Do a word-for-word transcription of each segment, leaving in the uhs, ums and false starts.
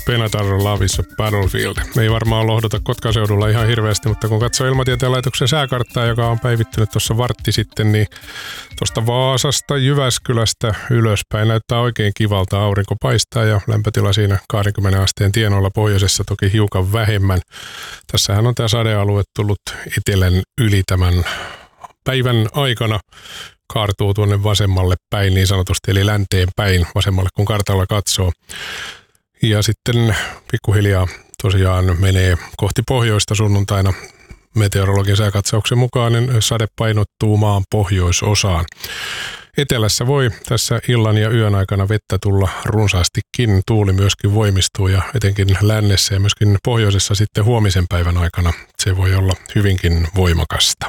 Benatar Love is a Battlefield. Ei varmaan lohduta Kotkan seudulla ihan hirveästi, mutta kun katsoo Ilmatieteen laitoksen sääkarttaa, joka on päivittynyt tuossa vartti sitten, niin tuosta Vaasasta, Jyväskylästä ylöspäin näyttää oikein kivalta. Aurinko paistaa ja lämpötila siinä kaksikymmentä asteen tienoilla, pohjoisessa toki hiukan vähemmän. Tässähän on tämä sadealue tullut etelän yli tämän päivän aikana. Kaartuu tuonne vasemmalle päin niin sanotusti, eli länteen päin vasemmalle, kun kartalla katsoo. Ja sitten pikkuhiljaa tosiaan menee kohti pohjoista sunnuntaina. Meteorologin sääkatsauksen mukaan niin sade painottuu maan pohjoisosaan. Etelässä voi tässä illan ja yön aikana vettä tulla runsaastikin. Tuuli myöskin voimistuu ja etenkin lännessä ja myöskin pohjoisessa sitten huomisen päivän aikana se voi olla hyvinkin voimakasta.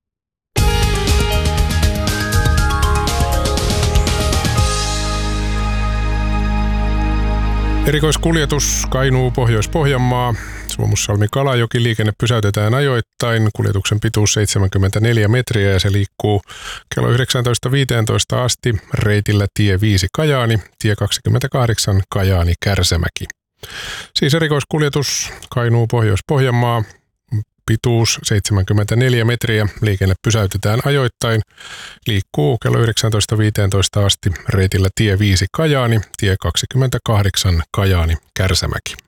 Erikoiskuljetus Kainuu Pohjois-Pohjanmaa. Suomussalmi-Kalajoki liikenne pysäytetään ajoittain. Kuljetuksen pituus seitsemänkymmentäneljä metriä ja se liikkuu kello yhdeksäntoista viisitoista asti reitillä tie viisi Kajaani, tie kaksikymmentäkahdeksan Kajaani Kärsämäki. Siis erikoiskuljetus Kainuu Pohjois-Pohjanmaa. Pituus seitsemänkymmentäneljä metriä, liikenne pysäytetään ajoittain, liikkuu kello yhdeksäntoista viisitoista asti reitillä tie viisi Kajaani, tie kaksikymmentäkahdeksan Kajaani Kärsämäki.